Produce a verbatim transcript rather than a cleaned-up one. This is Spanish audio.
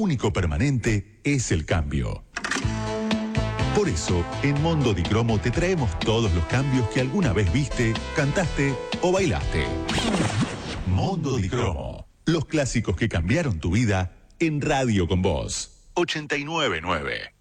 único permanente es el cambio. Por eso, en Mondo di Cromo te traemos todos los cambios que alguna vez viste, cantaste o bailaste. Mondo di Cromo. Los clásicos que cambiaron tu vida en Radio con Vos. ochenta y nueve punto nueve.